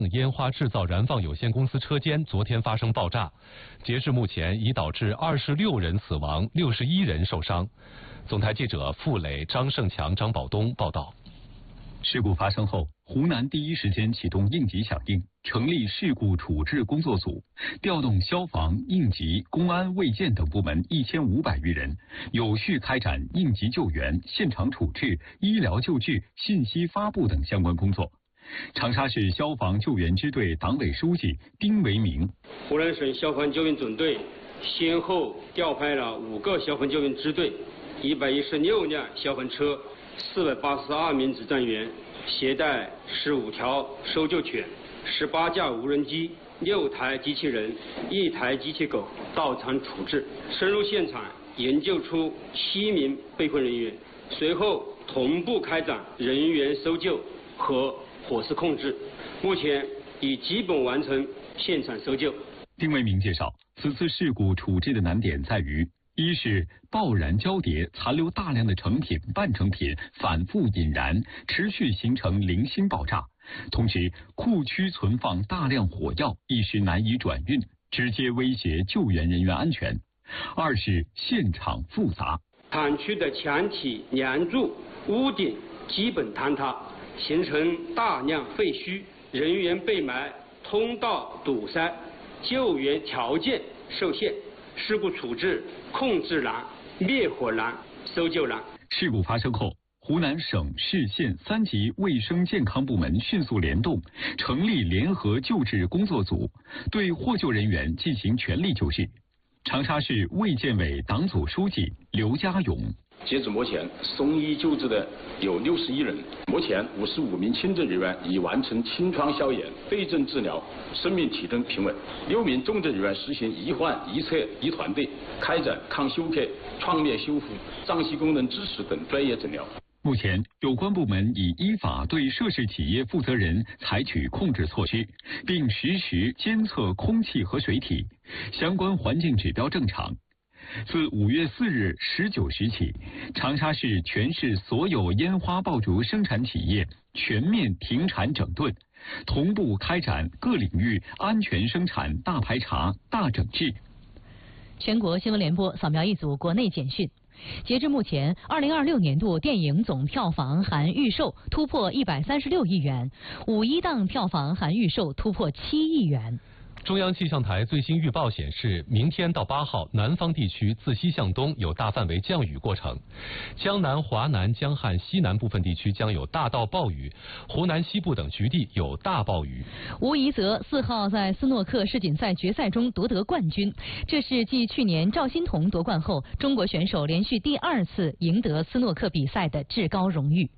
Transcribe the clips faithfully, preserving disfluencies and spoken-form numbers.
烟花制造燃放有限公司车间昨天发生爆炸，截至目前已导致二十六人死亡，六十一人受伤。总台记者付磊、张胜强、张宝东报道。 事故发生后，湖南第一时间启动应急响应，成立事故处置工作组，调动消防、应急、公安、卫健等部门一千五百余人，有序开展应急救援、现场处置、医疗救治、信息发布等相关工作。长沙市消防救援支队党委书记丁维明： 湖南省消防救援总队先后调派了五个消防救援支队、一百一十六辆消防车、四百八十二名指战员，携带十五条搜救犬、十八架无人机、六台机器人、一台机器狗到场处置，深入现场研究出七名被困人员，随后同步开展人员搜救和火势控制，目前已基本完成现场搜救。 丁维明介绍，此次事故处置的难点在于：一是爆燃交叠，残留大量的成品、半成品，反复引燃，持续形成零星爆炸；同时，库区存放大量火药，一时难以转运，直接威胁救援人员安全。二是现场复杂， 厂区的墙体、梁柱、屋顶基本坍塌，形成大量废墟，人员被埋，通道堵塞，救援条件受限，事故处置控制难、灭火难、搜救难。 事故发生后，湖南省、市、县三级卫生健康部门迅速联动，成立联合救治工作组，对获救人员进行全力救治。长沙市卫健委党组书记刘家勇： 截至目前，送医救治的有六十一人，目前五十五名轻症人员已完成清创消炎、对症治疗，生命体征平稳；六名重症人员实行一患一测一团队，开展抗休克、创面修复、脏器功能支持等专业诊疗。 目前，有关部门已依法对涉事企业负责人采取控制措施，并实时监测空气和水体，相关环境指标正常。自五月四日十九时起，长沙市全市所有烟花爆竹生产企业全面停产整顿，同步开展各领域安全生产大排查、大整治。 全国新闻联播扫描一组国内简讯。截至目前，二零二六年度电影总票房含预售突破一百三十六亿元，五一档票房含预售突破七亿元。 中央气象台最新预报显示，明天到八号，南方地区自西向东有大范围降雨过程，江南、华南、江汉西南部分地区将有大到暴雨，湖南西部等局地有大暴雨。 吴怡泽四号在斯诺克世锦赛决赛中夺得冠军，这是继去年赵欣彤夺冠后，中国选手连续第二次赢得斯诺克比赛的至高荣誉。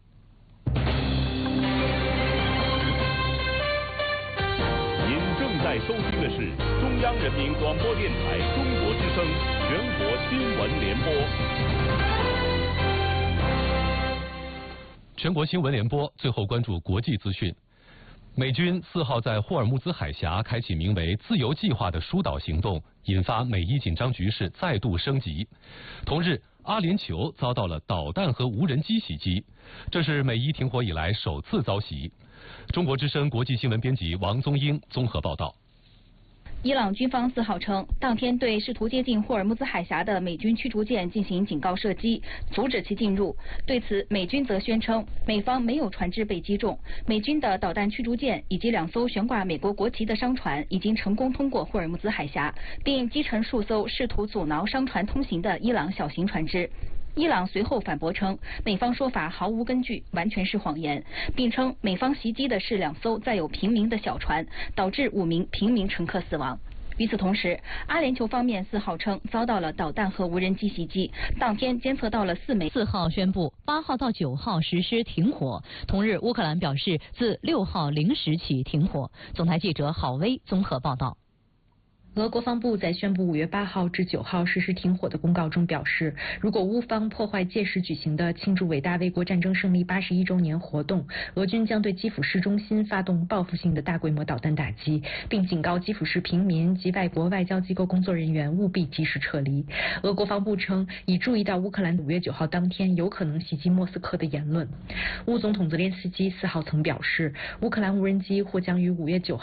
在收听的是中央人民广播电台中国之声全国新闻联播。 全国新闻联播，最后关注国际资讯。美军四号在霍尔木兹海峡开启名为“自由计划”的疏导行动，引发美伊紧张局势再度升级。同日，阿联酋遭到了导弹和无人机袭击，这是美伊停火以来首次遭袭。中国之声国际新闻编辑王宗英综合报道。 伊朗军方四号称，当天对试图接近霍尔木兹海峡的美军驱逐舰进行警告射击，阻止其进入。对此，美军则宣称，美方没有船只被击中，美军的导弹驱逐舰以及两艘悬挂美国国旗的商船已经成功通过霍尔木兹海峡，并击沉数艘试图阻挠商船通行的伊朗小型船只。伊朗随后反驳称，美方说法毫无根据，完全是谎言，并称美方袭击的是两艘载有平民的小船，导致五名平民乘客死亡。与此同时，阿联酋方面四号称遭到了导弹和无人机袭击，当天监测到了四枚。 四号宣布，八号到九号实施停火。同日，乌克兰表示自六号零时起停火。总台记者郝威综合报道。 俄国防部在宣布五月八号至九号实施停火的公告中表示，如果乌方破坏届时举行的庆祝伟大卫国战争胜利八十一周年活动，俄军将对基辅市中心发动报复性的大规模导弹打击，并警告基辅市平民及外国外交机构工作人员务必及时撤离。俄国防部称，已注意到乌克兰五月九号当天有可能袭击莫斯科的言论。乌总统泽连斯基四号曾表示，乌克兰无人机或将于五月九号